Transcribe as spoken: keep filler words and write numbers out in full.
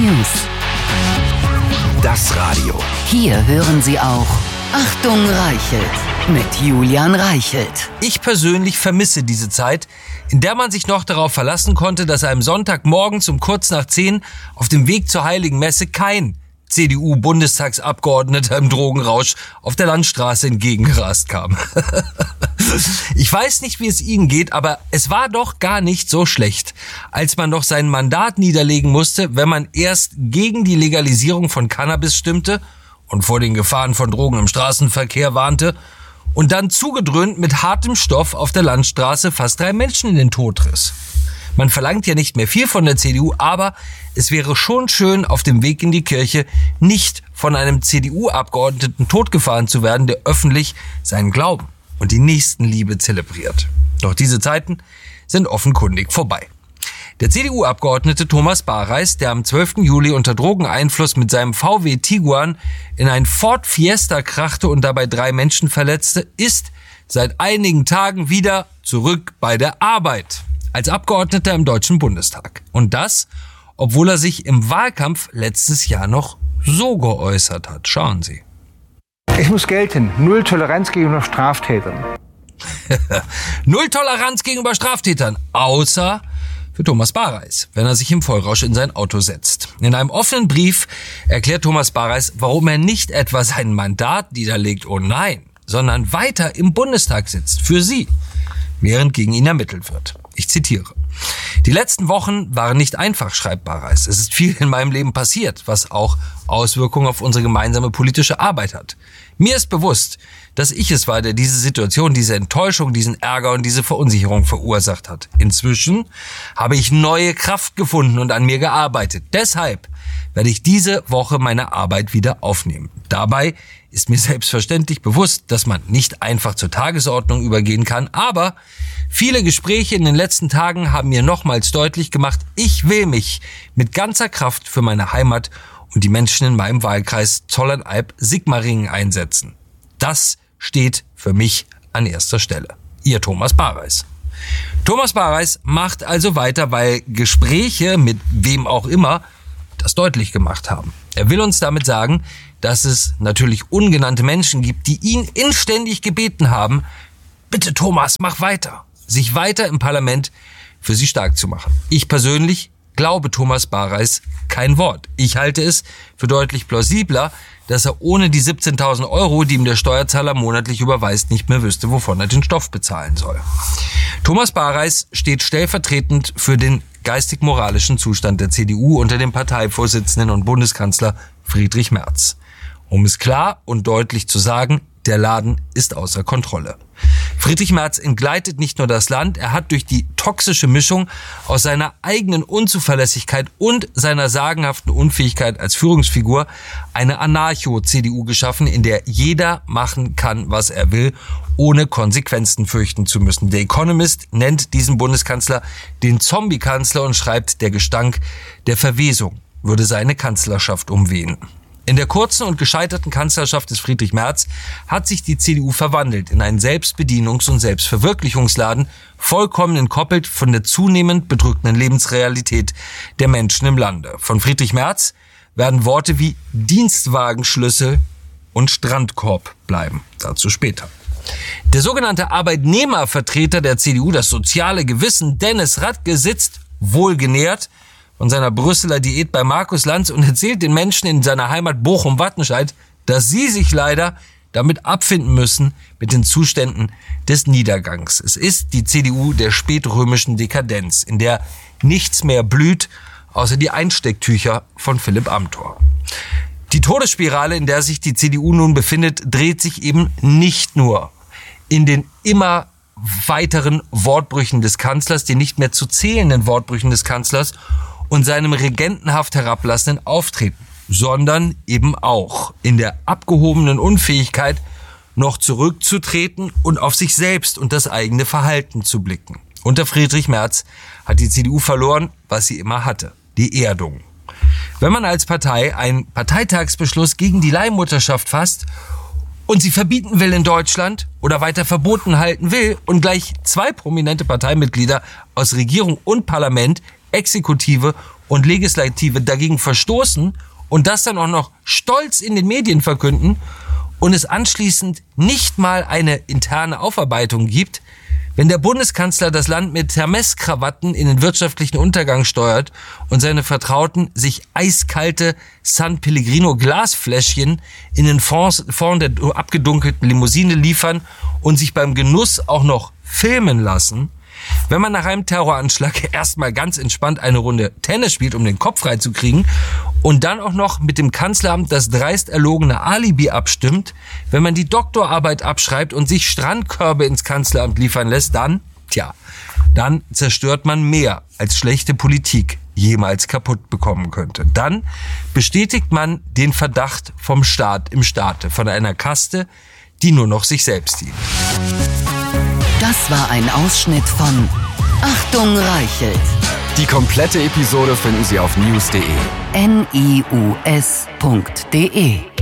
News. Das Radio. Hier hören Sie auch Achtung Reichelt mit Julian Reichelt. Ich persönlich vermisse diese Zeit, in der man sich noch darauf verlassen konnte, dass einem Sonntagmorgens um kurz nach zehn auf dem Weg zur Heiligen Messe kein C D U-Bundestagsabgeordneter im Drogenrausch auf der Landstraße entgegengerast kam. Ich weiß nicht, wie es Ihnen geht, aber es war doch gar nicht so schlecht, als man doch sein Mandat niederlegen musste, wenn man erst gegen die Legalisierung von Cannabis stimmte und vor den Gefahren von Drogen im Straßenverkehr warnte und dann zugedröhnt mit hartem Stoff auf der Landstraße fast drei Menschen in den Tod riss. Man verlangt ja nicht mehr viel von der C D U, aber es wäre schon schön, auf dem Weg in die Kirche nicht von einem C D U-Abgeordneten totgefahren zu werden, der öffentlich seinen Glauben und die Nächstenliebe zelebriert. Doch diese Zeiten sind offenkundig vorbei. Der C D U-Abgeordnete Thomas Bareis, der am zwölften Juli unter Drogeneinfluss mit seinem V W Tiguan in ein Ford Fiesta krachte und dabei drei Menschen verletzte, ist seit einigen Tagen wieder zurück bei der Arbeit als Abgeordneter im Deutschen Bundestag. Und das, obwohl er sich im Wahlkampf letztes Jahr noch so geäußert hat. Schauen Sie. Es muss gelten, null Toleranz gegenüber Straftätern. Null Toleranz gegenüber Straftätern, außer für Thomas Bareis, wenn er sich im Vollrausch in sein Auto setzt. In einem offenen Brief erklärt Thomas Bareis, warum er nicht etwa sein Mandat niederlegt, oh nein, sondern weiter im Bundestag sitzt, für Sie, während gegen ihn ermittelt wird. Ich zitiere. Die letzten Wochen waren nicht einfach, schreibt Bareis. Es ist viel in meinem Leben passiert, was auch Auswirkungen auf unsere gemeinsame politische Arbeit hat. Mir ist bewusst, dass ich es war, der diese Situation, diese Enttäuschung, diesen Ärger und diese Verunsicherung verursacht hat. Inzwischen habe ich neue Kraft gefunden und an mir gearbeitet. Deshalb werde ich diese Woche meine Arbeit wieder aufnehmen. Dabei ist mir selbstverständlich bewusst, dass man nicht einfach zur Tagesordnung übergehen kann, aber viele Gespräche in den letzten Tagen haben mir nochmals deutlich gemacht, ich will mich mit ganzer Kraft für meine Heimat und die Menschen in meinem Wahlkreis Zollernalb-Sigmaringen einsetzen. Das steht für mich an erster Stelle. Ihr Thomas Bareis. Thomas Bareis macht also weiter, weil Gespräche mit wem auch immer das deutlich gemacht haben. Er will uns damit sagen, dass es natürlich ungenannte Menschen gibt, die ihn inständig gebeten haben, bitte Thomas, mach weiter, sich weiter im Parlament für sie stark zu machen. Ich persönlich glaube Thomas Bareis kein Wort. Ich halte es für deutlich plausibler, dass er ohne die siebzehntausend Euro, die ihm der Steuerzahler monatlich überweist, nicht mehr wüsste, wovon er den Stoff bezahlen soll. Thomas Bareis steht stellvertretend für den geistig-moralischen Zustand der C D U unter dem Parteivorsitzenden und Bundeskanzler Friedrich Merz. Um es klar und deutlich zu sagen, der Laden ist außer Kontrolle. Friedrich Merz entgleitet nicht nur das Land, er hat durch die toxische Mischung aus seiner eigenen Unzuverlässigkeit und seiner sagenhaften Unfähigkeit als Führungsfigur eine Anarcho-C D U geschaffen, in der jeder machen kann, was er will, ohne Konsequenzen fürchten zu müssen. Der Economist nennt diesen Bundeskanzler den Zombie-Kanzler und schreibt, der Gestank der Verwesung würde seine Kanzlerschaft umwehen. In der kurzen und gescheiterten Kanzlerschaft des Friedrich Merz hat sich die C D U verwandelt in einen Selbstbedienungs- und Selbstverwirklichungsladen, vollkommen entkoppelt von der zunehmend bedrückenden Lebensrealität der Menschen im Lande. Von Friedrich Merz werden Worte wie Dienstwagenschlüssel und Strandkorb bleiben. Dazu später. Der sogenannte Arbeitnehmervertreter der C D U, das soziale Gewissen, Dennis Radke, sitzt wohlgenährt von seiner Brüsseler Diät bei Markus Lanz und erzählt den Menschen in seiner Heimat Bochum-Wattenscheid, dass sie sich leider damit abfinden müssen mit den Zuständen des Niedergangs. Es ist die C D U der spätrömischen Dekadenz, in der nichts mehr blüht, außer die Einstecktücher von Philipp Amthor. Die Todesspirale, in der sich die C D U nun befindet, dreht sich eben nicht nur in den immer weiteren Wortbrüchen des Kanzlers, den nicht mehr zu zählenden Wortbrüchen des Kanzlers und seinem regentenhaft herablassenden Auftreten, sondern eben auch in der abgehobenen Unfähigkeit, noch zurückzutreten und auf sich selbst und das eigene Verhalten zu blicken. Unter Friedrich Merz hat die C D U verloren, was sie immer hatte, die Erdung. Wenn man als Partei einen Parteitagsbeschluss gegen die Leihmutterschaft fasst und sie verbieten will in Deutschland oder weiter verboten halten will und gleich zwei prominente Parteimitglieder aus Regierung und Parlament, Exekutive und Legislative dagegen verstoßen und das dann auch noch stolz in den Medien verkünden und es anschließend nicht mal eine interne Aufarbeitung gibt, wenn der Bundeskanzler das Land mit Hermes-Krawatten in den wirtschaftlichen Untergang steuert und seine Vertrauten sich eiskalte San Pellegrino Glasfläschchen in den Fond der abgedunkelten Limousine liefern und sich beim Genuss auch noch filmen lassen, wenn man nach einem Terroranschlag erstmal ganz entspannt eine Runde Tennis spielt, um den Kopf freizukriegen und dann auch noch mit dem Kanzleramt das dreist erlogene Alibi abstimmt, wenn man die Doktorarbeit abschreibt und sich Strandkörbe ins Kanzleramt liefern lässt, dann, tja, dann zerstört man mehr als schlechte Politik jemals kaputt bekommen könnte. Dann bestätigt man den Verdacht vom Staat im Staate, von einer Kaste, die nur noch sich selbst dient. Das war ein Ausschnitt von Achtung Reichelt. Die komplette Episode finden Sie auf news punkt de. N I U S punkt de